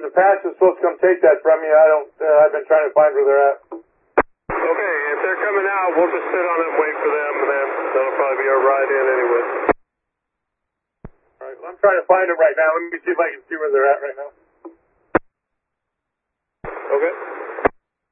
the patch is supposed to come take that from you. I've been trying to find where they're at. Okay, if they're coming out, we'll just sit on it and wait for them, and then that'll probably be our ride in anyway. Alright, well, I'm trying to find them right now. Let me see if I can see where they're at right now. Okay.